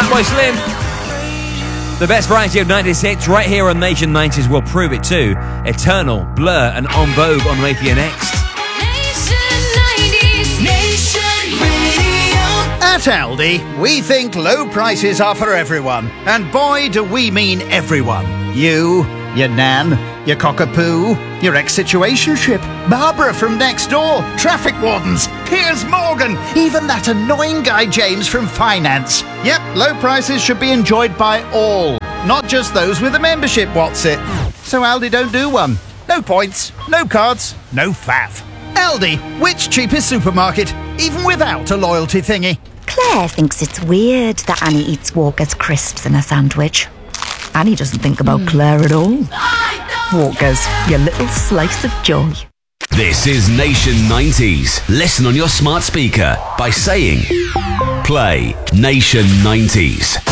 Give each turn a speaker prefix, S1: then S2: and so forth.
S1: Fatboy Slim. The best variety of 90s hits right here on Nation 90s will prove it too. Eternal, Blur and En Vogue on Raytheon Next.
S2: At Aldi, we think low prices are for everyone. And boy, do we mean everyone. You, your nan, your cockapoo, your ex-situationship, Barbara from next door, traffic wardens, Piers Morgan, even that annoying guy James from finance. Yep, low prices should be enjoyed by all, not just those with a membership, what's it? So Aldi don't do one. No points, no cards, no faff. Aldi, which cheapest supermarket, even without a loyalty thingy?
S3: Claire thinks it's weird that Annie eats Walker's crisps in a sandwich. Annie doesn't think about Claire at all. Walker's, your little slice of joy.
S4: This is Nation 90s. Listen on your smart speaker by saying, play Nation 90s.